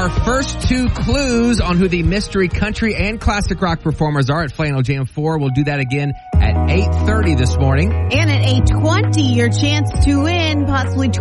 our first two clues on who the mystery country and classic rock performers are at Flannel Jam 4. We'll do that again at 8:30 this morning. And at 8:20, your chance to win possibly